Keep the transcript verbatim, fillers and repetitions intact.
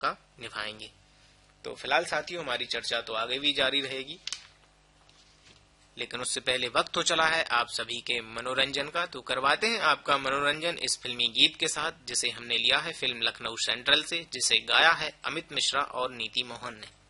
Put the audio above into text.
का निभाएंगे। तो फिलहाल साथियों हमारी चर्चा तो आगे भी जारी रहेगी, लेकिन उससे पहले वक्त हो चला है आप सभी के मनोरंजन का। तो करवाते हैं आपका मनोरंजन इस फिल्मी गीत के साथ, जिसे हमने लिया है फिल्म लखनऊ सेंट्रल से, जिसे गाया है अमित मिश्रा और नीति मोहन ने।